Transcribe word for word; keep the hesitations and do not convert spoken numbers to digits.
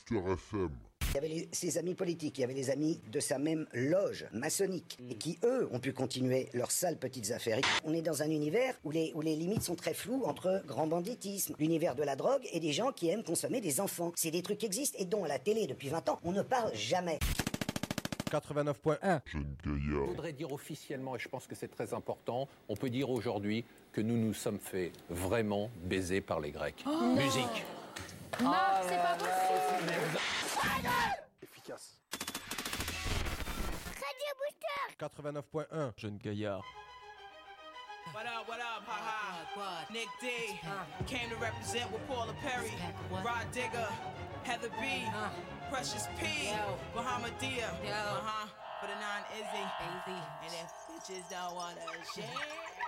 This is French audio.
Booster F M. Il y avait les, ses amis politiques, il y avait les amis de sa même loge maçonnique, et qui, eux, ont pu continuer leurs sales petites affaires. On est dans un univers où les, où les limites sont très floues entre grand banditisme, l'univers de la drogue et des gens qui aiment consommer des enfants. C'est des trucs qui existent et dont, à la télé, depuis vingt ans, on ne parle jamais. quatre-vingt-neuf point un. Jeune gaillard. Je voudrais dire officiellement, et je pense que c'est très important, on peut dire aujourd'hui que nous nous sommes fait vraiment baiser par les Grecs. Oh Musique. Non, oh c'est pas possible. Efficace. Radio Booster. quatre-vingt-neuf point un. Jeune gaillard. What up, what up, haha. What? Nick D. Uh. Came to represent with Paula Perry. Rod Digger. Heather B. Uh. Precious P. Yo. Bahamadia. Yo. Uh-huh. For the non-Izzy. Easy. And if bitches don't wanna share.